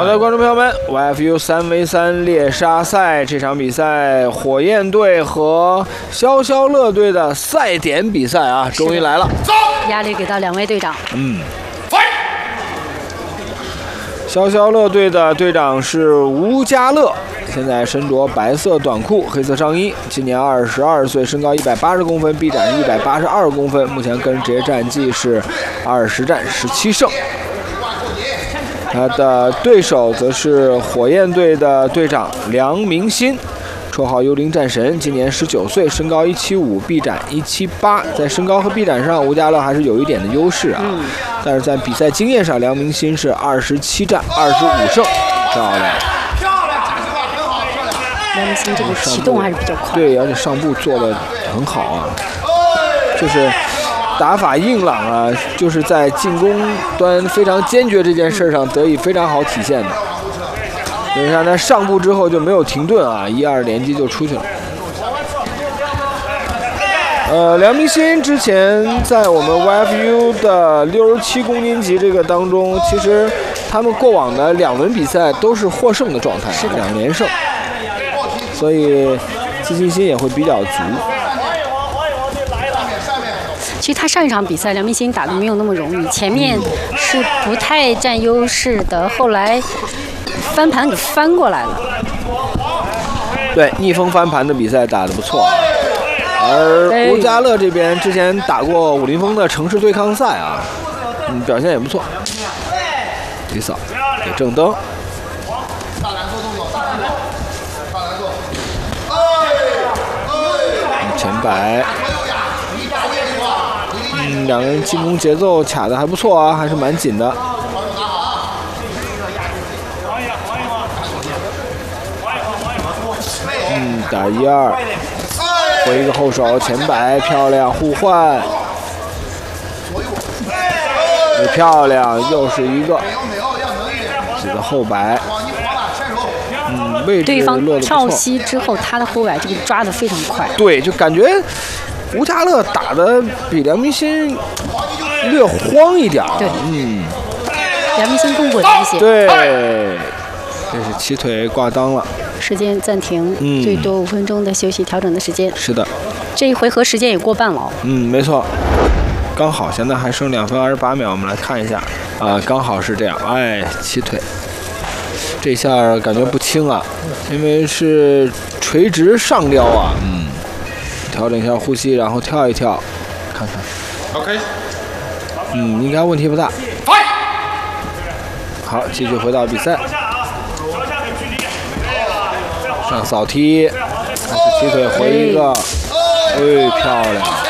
的观众朋友们 ，YFU 3v3猎杀赛这场比赛，火焰队和消消乐队的赛点比赛啊，终于来了。 压力给到两位队长。 消消乐队的队长是吴家乐，现在身着白色短裤、黑色上衣，今年22岁，身高180公分，臂展是182公分，目前个人职业战绩是20战17胜。他的对手则是火焰队的队长梁明新，绰号幽灵战神，今年19岁，身高175，臂展178。在身高和臂展上，吴家乐还是有一点的优势啊。但是在比赛经验上，梁明新是27战25胜，漂亮。 梁明新这个启动还是比较快。 对，而且上步做得很好啊，就是打法硬朗啊，就是在进攻端非常坚决这件事上得以非常好体现的。你看他上步之后就没有停顿啊，1-2连击就出去了。梁明新之前在我们 YFU 的67公斤级这个当中，其实他们过往的2轮比赛都是获胜的状态，2连胜，所以自信心也会比较足。 其实他上一场比赛梁明新打得没有那么容易，前面是不太占优势的，后来翻盘给翻过来了。 对，逆风翻盘的比赛打得不错。而吴家乐这边之前打过武林风的城市对抗赛啊，表现也不错。李嫂给正蹬，前摆，两个人进攻节奏卡得还不错啊，还是蛮紧的。打1-2。回一个后手前摆，漂亮互换，漂亮，又是一个自己的后摆，位置对方落得不错。 跳膝之后，他的后摆这个抓得非常快。 对，就感觉吴家乐打的比梁明新略慌一点。 对，梁明新更稳一些。 对，这是齐腿挂裆了。 时间暂停，最多5分钟的休息调整的时间。 是的， 这一回合时间也过半了。 没错，刚好，现在还剩2分28秒，我们来看一下，刚好是这样，齐腿，这下感觉不轻啊，因为是垂直上撩啊，调整一下呼吸，然后跳一跳，看看 ，OK， 应该问题不大。好，继续回到比赛。上扫踢，还是齐腿回一个，漂亮。